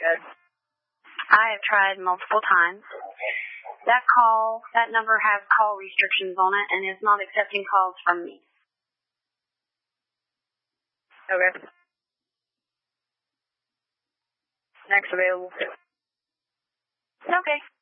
good. I have tried multiple times. That number has call restrictions on it and is not accepting calls from me. Okay. Next available. Okay.